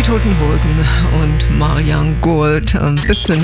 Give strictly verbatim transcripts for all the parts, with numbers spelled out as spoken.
Toten Hosen und Marianne Gold. Ein bisschen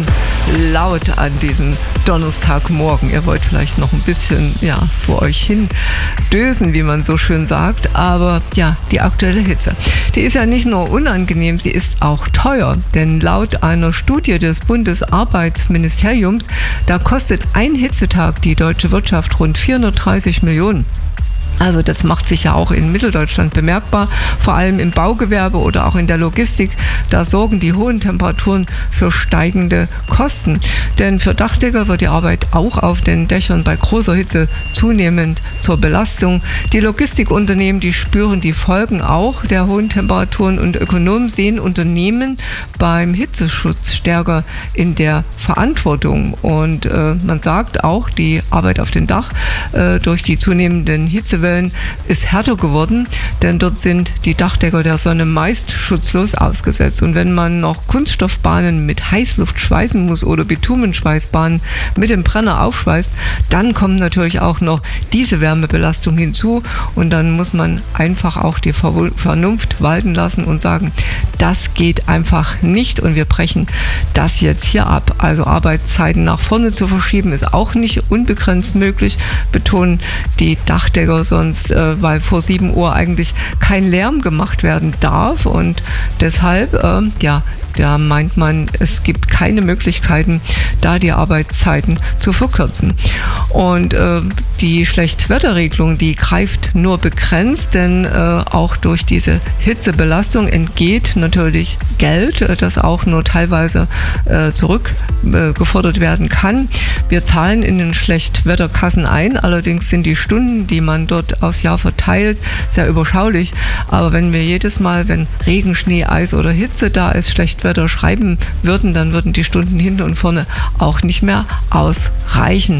laut an diesem Donnerstagmorgen. Ihr wollt vielleicht noch ein bisschen ja, vor euch hin dösen, wie man so schön sagt. Aber ja, die aktuelle Hitze, die ist ja nicht nur unangenehm, sie ist auch teuer. Denn laut einer Studie des Bundesarbeitsministeriums, da kostet ein Hitzetag die deutsche Wirtschaft rund vierhundertdreißig Millionen. Also das macht sich ja auch in Mitteldeutschland bemerkbar, vor allem im Baugewerbe oder auch in der Logistik. Da sorgen die hohen Temperaturen für steigende Kosten. Denn für Dachdecker wird die Arbeit auch auf den Dächern bei großer Hitze zunehmend zur Belastung. Die Logistikunternehmen, die spüren die Folgen auch der hohen Temperaturen und Ökonomen sehen Unternehmen beim Hitzeschutz stärker in der Verantwortung. Und äh, man sagt auch, die Arbeit auf dem Dach äh, durch die zunehmenden Hitzewellen ist härter geworden, denn dort sind die Dachdecker der Sonne meist schutzlos ausgesetzt. Und wenn man noch Kunststoffbahnen mit Heißluft schweißen muss oder Bitumenschweißbahnen mit dem Brenner aufschweißt, dann kommt natürlich auch noch diese Wärmebelastung hinzu und dann muss man einfach auch die Vernunft walten lassen und sagen, das geht einfach nicht und wir brechen das jetzt hier ab. Also Arbeitszeiten nach vorne zu verschieben ist auch nicht unbegrenzt möglich, betonen die Dachdecker sonst, äh, weil vor sieben Uhr eigentlich kein Lärm gemacht werden darf und deshalb, äh, ja, da meint man, es gibt keine Möglichkeiten, da die Arbeitszeiten zu verkürzen. Und äh, die Schlechtwetterregelung, die greift nur begrenzt, denn äh, auch durch diese Hitzebelastung entgeht natürlich Geld, äh, das auch nur teilweise äh, zurückgefordert äh, werden kann. Wir zahlen in den Schlechtwetterkassen ein, allerdings sind die Stunden, die man dort aufs Jahr verteilt, sehr überschaulich. Aber wenn wir jedes Mal, wenn Regen, Schnee, Eis oder Hitze da ist, Schlechtwetter schreiben würden, dann würden die Stunden hinten und vorne auch nicht mehr ausreichen.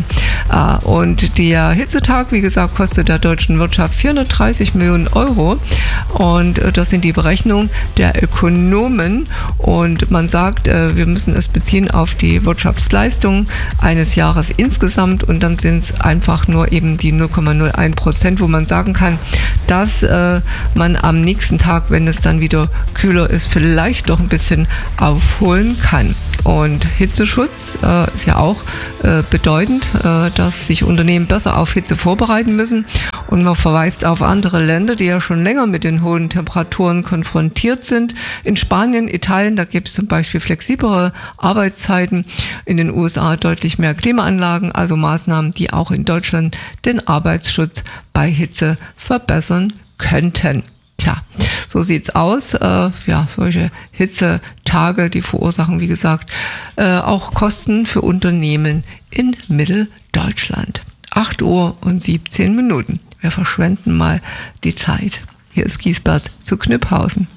Und der Hitzetag, wie gesagt, kostet der deutschen Wirtschaft vierhundertdreißig Millionen Euro und das sind die Berechnungen der Ökonomen und man sagt, wir müssen es beziehen auf die Wirtschaftsleistung eines Jahres insgesamt und dann sind es einfach nur eben die null Komma null eins Prozent, wo man sagen kann, dass man am nächsten Tag, wenn es dann wieder kühler ist, vielleicht doch ein bisschen aufholen kann. Und Hitzeschutz äh, ist ja auch äh, bedeutend, äh, dass sich Unternehmen besser auf Hitze vorbereiten müssen. Und man verweist auf andere Länder, die ja schon länger mit den hohen Temperaturen konfrontiert sind. In Spanien, Italien, da gibt es zum Beispiel flexiblere Arbeitszeiten. In den U S A deutlich mehr Klimaanlagen, also Maßnahmen, die auch in Deutschland den Arbeitsschutz bei Hitze verbessern könnten. Tja, so sieht's aus. Äh, ja, solche Hitzetage, die verursachen, wie gesagt, äh, auch Kosten für Unternehmen in Mitteldeutschland. acht Uhr und siebzehn Minuten. Wir verschwenden mal die Zeit. Hier ist Giesbert zu Kniphausen.